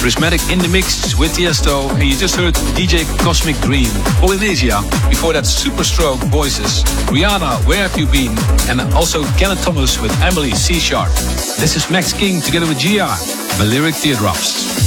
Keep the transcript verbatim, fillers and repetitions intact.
Prismatic in the mix with Tiesto, and you just heard D J Cosmic Dream, Polynesia. Before that, Superstroke Voices, Rihanna, Where Have You Been, and also Kenneth Thomas with Emily C Sharp. This is Max King together with G R, Balearic Teardrops.